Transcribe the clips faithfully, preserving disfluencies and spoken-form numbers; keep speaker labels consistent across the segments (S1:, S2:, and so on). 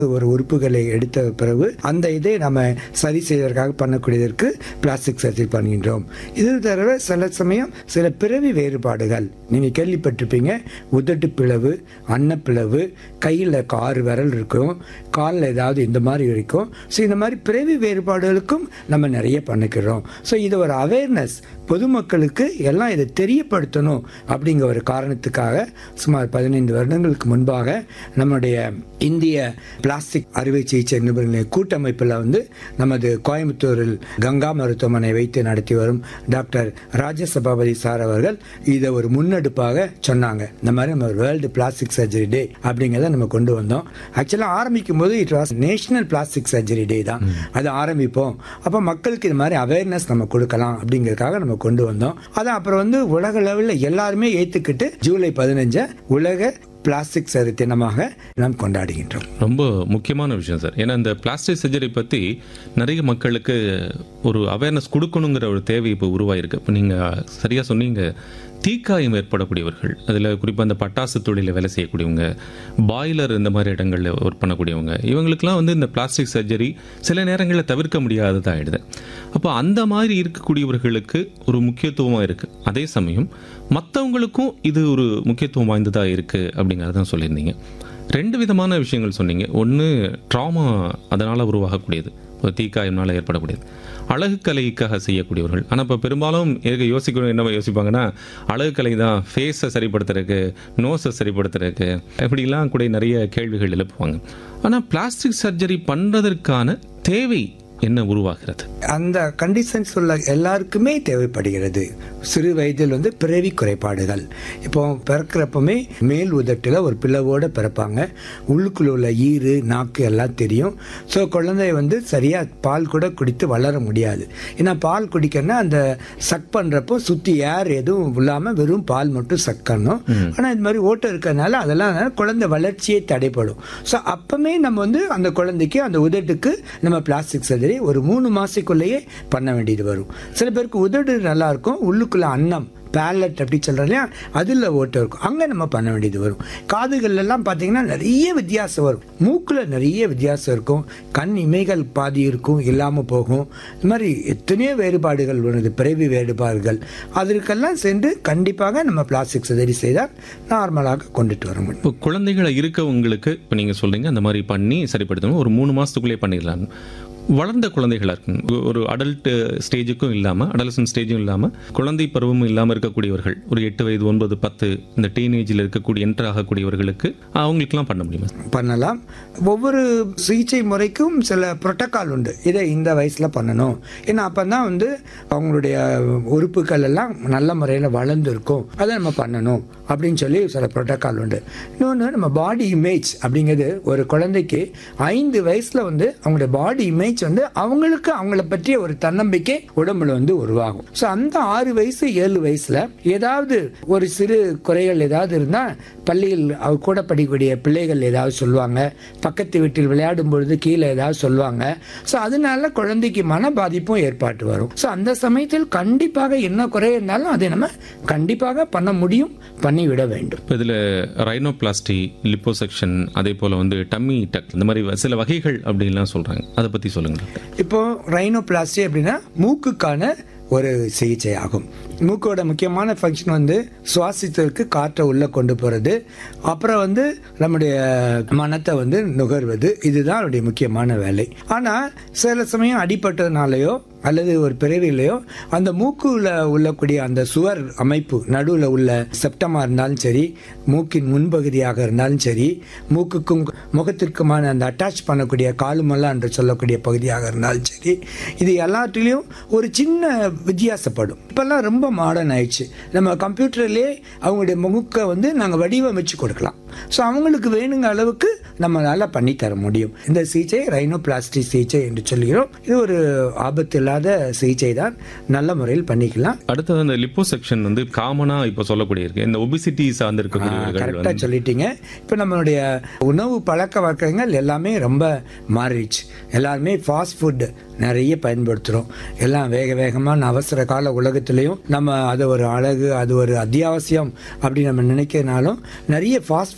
S1: ஒரு உறுப்புகளை எடுத்த பிறகு அந்த இதை நம்ம சரி செய்வதற்காக பண்ணக்கூடியதற்கு பிளாஸ்டிக் சர்ஜரி பண்ணுகின்றோம். இது தவிர சில சமயம் சில பிறவி வேறுபாடுகள் நீங்க கேள்விப்பட்டிருப்பீங்க. உதட்டு பிளவு, அன்னப்பிளவு, கையில் ஆறு விரல் இருக்கும், காலில் ஏதாவது இந்த மாதிரி இருக்கும். ஸோ இந்த மாதிரி பிறவி வேறுபாடுகளுக்கும் நம்ம நிறைய பண்ணிக்கிறோம். ஸோ இது ஒரு அவேர்னஸ், பொதுமக்களுக்கு எல்லாம் இதை தெரியப்படுத்தணும் அப்படிங்கிற ஒரு காரணத்துக்காக சுமார் பதினைந்து வருடங்களுக்கு முன்பாக நம்முடைய இந்திய பிளாஸ்டிக் அறுவை சிகிச்சை நிபுணர்களின் கூட்டமைப்பில் வந்து நமது கோயம்புத்தூரில் கங்கா மருத்துவமனை வைத்து நடத்தி வரும் டாக்டர் ராஜசபாபதி சார் அவர்கள் இதை ஒரு முன்னெடுப்பாக சொன்னாங்க. இந்த மாதிரி நம்ம வேர்ல்டு பிளாஸ்டிக் சர்ஜரி டே அப்படிங்கிறத நம்ம கொண்டு வந்தோம். ஆக்சுவலாக ஆரம்பிக்கும் போது it was national plastic surgery டே தான் அது ஆரம்பிப்போம். அப்போ மக்களுக்கு இது மாதிரி அவேர்னஸ் நம்ம கொடுக்கலாம் அப்படிங்கிறதுக்காக நம்ம கொண்டு வந்தோம். அதை அப்புறம் வந்து உலக அளவில் எல்லாருமே ஏற்றுக்கிட்டு ஜூலை பதினஞ்சு உலக பிளாஸ்டிக் சர்ஜரி தினமாக நாம் கொண்டாடுகின்றோம்.
S2: ரொம்ப முக்கியமான விஷயம் சார். ஏன்னா இந்த பிளாஸ்டிக் சர்ஜரி பற்றி நிறைய மக்களுக்கு ஒரு அவேர்னஸ் கொடுக்கணுங்கிற ஒரு தேவை இப்போ உருவாயிருக்கு. இப்போ நீங்கள் சரியாக சொன்னீங்க, தீக்காயம் ஏற்படக்கூடியவர்கள், அதில் குறிப்பாக அந்த பட்டாசு தொழிலில் வேலை செய்யக்கூடியவங்க, பாய்லர் இந்த மாதிரி இடங்களில் ஒர்க் பண்ணக்கூடியவங்க, இவங்களுக்கெல்லாம் வந்து இந்த பிளாஸ்டிக் சர்ஜரி சில நேரங்களில் தவிர்க்க முடியாததாக ஆகிடுது. அப்போ அந்த மாதிரி இருக்கக்கூடியவர்களுக்கு ஒரு முக்கியத்துவமாக இருக்குது. அதே சமயம் மற்றவங்களுக்கும் இது ஒரு முக்கியத்துவம் வாய்ந்ததாக இருக்குது அப்படிங்கிறதான் சொல்லியிருந்தீங்க. ரெண்டு விதமான விஷயங்கள் சொன்னீங்க. ஒன்று ட்ராமா அதனால் உருவாகக்கூடியது, ஒரு தீக்காயம்னால ஏற்படக்கூடியது. அழகு கலைக்காக செய்யக்கூடியவர்கள். ஆனால் இப்போ பெரும்பாலும் யோசிக்கணும், என்ன யோசிப்பாங்கன்னா, அழகு கலை தான் ஃபேஸை சரிப்படுத்துறதுக்கு, நோஸை சரிப்படுத்துறதுக்கு, இப்படிலாம் கூட நிறைய கேள்விகள் எழுப்புவாங்க. ஆனால் பிளாஸ்டிக் சர்ஜரி பண்ணுறதற்கான தேவை என்ன உருவாகிறது?
S1: அந்த கண்டிஷன்ஸ் உள்ள எல்லாருக்குமே தேவைப்படுகிறது. சிறு வயதில் வந்து பிறவி குறைபாடுகள், இப்போ பிறக்கிறப்பமே மேல் உதட்டில் ஒரு பிளவோடு பிறப்பாங்க. உள்ளுக்குள்ள உள்ள ஈறு, நாக்கு எல்லாம் தெரியும். ஸோ குழந்தை வந்து சரியாக பால் கூட குடித்து வளர முடியாது. ஏன்னா பால் குடிக்கணும்னா அந்த சக் பண்ணுறப்போ சுற்றி ஏர் எதுவும் இல்லாமல் வெறும் பால் மட்டும் சக் பண்ணணும். ஆனால் இது மாதிரி ஓட்டம் இருக்கிறதுனால அதெல்லாம் குழந்தை வளர்ச்சியே தடைப்படும். ஸோ அப்பமே நம்ம வந்து அந்த குழந்தைக்கு அந்த உதட்டுக்கு நம்ம பிளாஸ்டிக் சர்ஜரி ஒரு மூணு மாசத்துக்குள்ளேயே பண்ண வேண்டியது வரும். சில பேருக்கு உதடு நல்லா இருக்கும், உள்ளுக்குள்ள அன்னம் பேலட் அப்படி சொல்கிறோம் இல்லையா, அதில் ஓட்டம் இருக்கும், அங்கே நம்ம பண்ண வேண்டியது வரும். காதுகள்லாம் பார்த்தீங்கன்னா நிறைய வித்தியாசம் வரும், மூக்கில் நிறைய வித்தியாசம் இருக்கும், கண் இமைகள் பாதி இருக்கும், இல்லாமல் போகும். இது மாதிரி எத்தனையோ வேறுபாடுகள் வருது, பிறவி வேறுபாடுகள். அதற்கெல்லாம் சென்று கண்டிப்பாக நம்ம பிளாஸ்டிக் சர்ஜரி செய்தால் நார்மலாக கொண்டுட்டு வர முடியும்.
S2: இப்போ குழந்தைகளை இருக்கவங்களுக்கு இப்போ நீங்கள் சொல்கிறீங்க அந்த மாதிரி பண்ணி சரிப்படுத்தணும், ஒரு மூணு மாதத்துக்குள்ளே பண்ணிடலாம். வளர்ந்த குழந்தைகளாக இருக்கு, ஒரு அடல்ட் ஸ்டேஜுக்கும் இல்லாமல், அடலசன் ஸ்டேஜும் இல்லாமல், குழந்தை பருவமும் இல்லாமல் இருக்கக்கூடியவர்கள், ஒரு எட்டு வயது, ஒன்பது, பத்து, இந்த டீனேஜில் இருக்கக்கூடிய என்டர் ஆகக்கூடியவர்களுக்கு அவங்களுக்குலாம் பண்ண முடியுமா?
S1: பண்ணலாம். ஒவ்வொரு சிகிச்சை முறைக்கும் சில புரோட்டோக்கால் உண்டு. இதை இந்த வயசில் பண்ணணும், ஏன்னா அப்போ தான் வந்து அவங்களுடைய உறுப்புகள் எல்லாம் நல்ல முறையில் வளர்ந்துருக்கும், அதை நம்ம பண்ணணும் அப்படின்னு சொல்லி சில புரோட்டோக்கால் உண்டு. இன்னொன்று நம்ம பாடி இமேஜ் அப்படிங்கிறது, ஒரு குழந்தைக்கு ஐந்து வயசில் வந்து அவங்களுடைய பாடி இமேஜ் வந்து அவங்களுக்கு அவங்கள பற்றிய ஒரு தன்னம்பிக்கை உடம்புல வந்து உருவாகும். ஸோ அந்த ஆறு வயசு ஏழு வயசுல ஏதாவது ஒரு சிறு குறைகள் ஏதாவது இருந்தா பள்ளியில் அவ கூட படிக்கக்கூடிய பிள்ளைகள் ஏதாவது சொல்லுவாங்க, பக்கத்து வீட்டில் விளையாடும் பொழுது கீழே ஏதாவது சொல்லுவாங்க. ஸோ அதனால குழந்தைக்கு மன பாதிப்பும் ஏற்பட்டு வரும். ஸோ அந்த சமயத்தில் கண்டிப்பாக என்ன குறை இருந்தாலும் அதை நம்ம கண்டிப்பாக பண்ண முடியும், பண்ணிவிட வேண்டும்.
S2: இதில் ரைனோபிளாஸ்டி, லிப்போசெக்ஷன், அதே போல வந்து டம்மி டக், இந்த மாதிரி சில வகைகள் அப்படின்லாம் சொல்றாங்க, அதை பத்தி சொல்லுங்க.
S1: இப்போ ரைனோபிளாஸ்டி அப்படின்னா மூக்குக்கான ஒரு சிகிச்சை ஆகும். மூக்கோட முக்கியமான ஃபங்க்ஷன் வந்து சுவாசித்ததற்கு காற்றை உள்ள கொண்டு போறது, அப்புறம் வந்து நம்முடைய மனத்தை வந்து நுகர்வது, இதுதான் அவருடைய முக்கியமான வேலை. ஆனா சில சமயம் அடிபட்டதுனாலயோ அல்லது ஒரு பிறவிலையோ அந்த மூக்குல உள்ளக்கூடிய அந்த சுவர் அமைப்பு நடுவில் உள்ள செப்டமா இருந்தாலும் சரி, மூக்கின் முன்பகுதியாக இருந்தாலும் சரி, மூக்குக்கும் முகத்திற்குமான அந்த அட்டாச் பண்ணக்கூடிய காலுமல்லா என்று சொல்லக்கூடிய பகுதியாக இருந்தாலும் சரி, இது எல்லாத்திலையும் ஒரு சின்ன வித்தியாசப்படும். இப்பெல்லாம் ரொம்ப மாடர்ன் ஆயிடுச்சு. நம்ம கம்ப்யூட்டர்லேயே அவங்களுடைய முகத்தை வந்து நாங்கள் வடிவமைச்சு கொடுக்கலாம். ஸோ அவங்களுக்கு வேணுங்க அளவுக்கு நம்மளால பண்ணி தர முடியும். இந்த சிகிச்சை ரைனோபிளாஸ்டி சிகிச்சை என்று சொல்கிறோம். இது ஒரு ஆபத்து இல்லாத சிகிச்சை தான், நல்ல முறையில் பண்ணிக்கலாம்.
S2: அடுத்தது அந்த லிப்போசெக்ஷன் வந்து காமனா இப்போ சொல்லக்கூடிய இருக்கு, இந்த ஒபிசிட்டி சார்ந்து இருக்கக்கூடியவர்கள்.
S1: கரெக்டாக சொல்லிட்டீங்க. இப்போ நம்மளுடைய உணவு பழக்க வழக்கங்கள் எல்லாமே ரொம்ப மாறிடுச்சு. எல்லாருமே ஃபாஸ்ட் ஃபுட் நிறைய பயன்படுத்துகிறோம். எல்லாம் வேக வேகமான அவசர கால உலகத்திலையும் நம்ம அது ஒரு அழகு, அது ஒரு அத்தியாவசியம் அப்படி நம்ம நினைக்கிறதுனாலும் நிறைய ஃபாஸ்ட்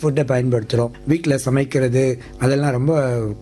S1: ஃபுட்டை பயன்படுத்துகிறோம். வீட்டில் சமைக்கிறது அதெல்லாம் ரொம்ப